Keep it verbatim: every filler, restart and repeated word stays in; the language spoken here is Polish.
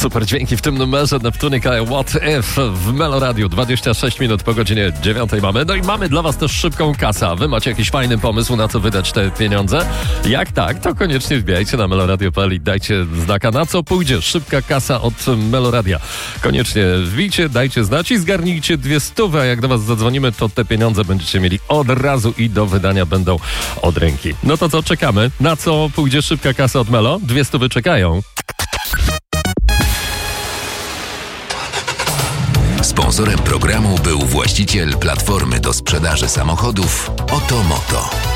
Super dźwięki w tym numerze Neptunica What If w Melo Radio. dwadzieścia sześć minut po godzinie dziewiątej mamy. No i mamy dla was też szybką kasę. A wy macie jakiś fajny pomysł, na co wydać te pieniądze? Jak tak, to koniecznie wbijajcie na meloradio kropka p l i dajcie znaka, na co pójdzie szybka kasa od Meloradia. Koniecznie wbijcie, dajcie znać i zgarnijcie dwie stówy, a jak do was zadzwonimy, to te pieniądze będziecie mieli od razu i do wydania będą od ręki. No to co, czekamy? Na co pójdzie szybka kasa od Melo? Dwie stówy czekają. Sponsorem programu był właściciel platformy do sprzedaży samochodów Otomoto.